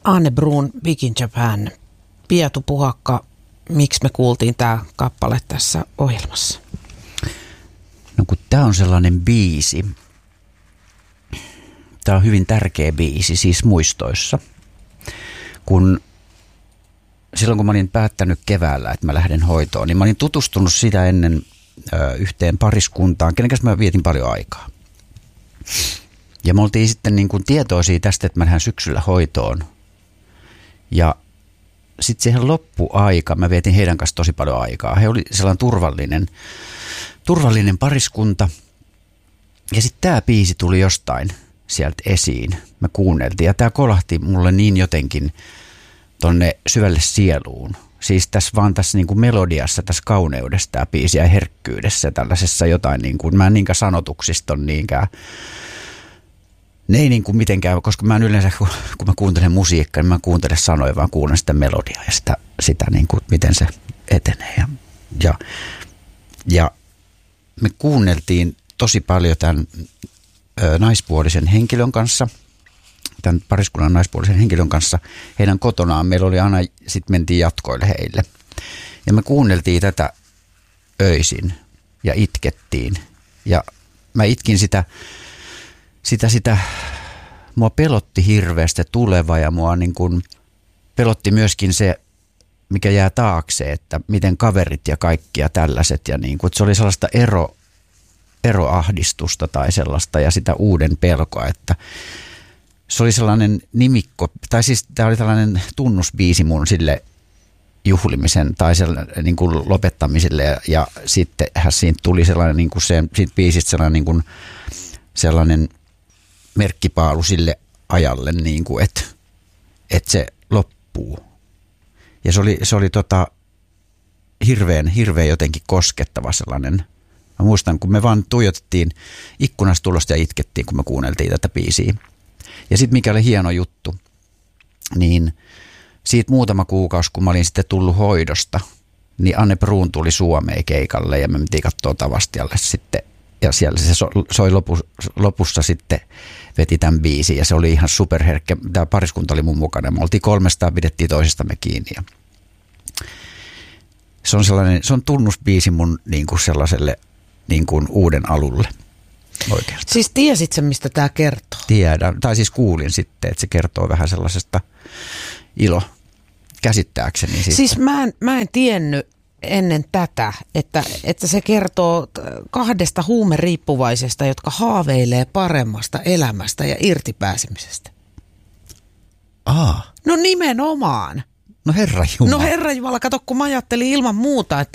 Anne Bruun, Big in Japan. Piatu Puhakka, miksi me kuultiin tämä kappale tässä ohjelmassa? No kun tämä on sellainen biisi, tämä on hyvin tärkeä biisi, siis muistoissa. Silloin kun mä olin päättänyt keväällä, että mä lähden hoitoon, niin mä olin tutustunut sitä ennen yhteen pariskuntaan, kenen kanssa mä vietin paljon aikaa. Ja me oltiin sitten niin kuin tietoisia tästä, että mä lähden syksyllä hoitoon. Ja sitten siihen loppuaika, mä vietin heidän kanssa tosi paljon aikaa. He oli sellainen turvallinen pariskunta. Ja sitten tämä biisi tuli jostain sieltä esiin. Me kuunneltiin ja tämä kolahti mulle niin jotenkin tonne syvälle sieluun. Siis tässä vaan tässä niin kuin melodiassa, tässä kauneudessa tämä biisi ja herkkyydessä tällaisessa jotain niin kuin, mä en niinkään sanotuksista on niinkään. Ne ei niin kuin mitenkään, koska mä en yleensä, kun mä kuuntelen musiikkaa, niin mä kuuntelen sanoja, vaan kuulen sitä melodiaa ja sitä niin kuin, miten se etenee. Ja me kuunneltiin tosi paljon tämän naispuolisen henkilön kanssa, tämän pariskunnan naispuolisen henkilön kanssa, heidän kotonaan. Meillä oli aina, sitten mentiin jatkoille heille. Ja me kuunneltiin tätä öisin ja itkettiin. Ja mä itkin sitä mua pelotti hirveästi tuleva ja mua niin kuin pelotti myöskin se, mikä jää taakse, että miten kaverit ja kaikki ja tällaiset. Ja niin kuin, että se oli sellaista eroahdistusta tai sellaista ja sitä uuden pelkoa, että se oli sellainen nimikko, tai siis tämä oli tällainen tunnusbiisi mun sille juhlimisen tai niin kuin lopettamiselle ja sitten siinä tuli sellainen niin kuin siitä biisistä sellainen, niin kuin, sellainen merkkipaalu sille ajalle, niin kuin, että se loppuu. Ja se oli hirveän jotenkin koskettava sellainen. Mä muistan, kun me vaan tuijotettiin ikkunasta tulosta ja itkettiin, kun me kuunneltiin tätä biisiä. Ja sitten mikä oli hieno juttu, niin siitä muutama kuukausi, kun mä olin sitten tullut hoidosta, niin Anne Bruun tuli Suomeen keikalle ja me mentiin katsoa Tavastialle sitten. Ja siellä se soi lopussa sitten veti tämän biisin ja se oli ihan superherkkä. Tämä pariskunta oli mun mukana. Me oltiin 300, pidettiin toisistamme kiinni. Ja se on tunnusbiisi mun niin kuin sellaiselle niin kuin uuden alulle oikeastaan. Siis tiesit sä, mistä tämä kertoo? Tiedän, tai siis kuulin sitten, että se kertoo vähän sellaisesta käsittääkseni. Siis mä en tiennyt ennen tätä, että se kertoo kahdesta huumeriippuvaisesta, jotka haaveilee paremmasta elämästä ja irtipääsemisestä. No nimenomaan. No Herranjumala. Kato, kun mä ajattelin ilman muuta, että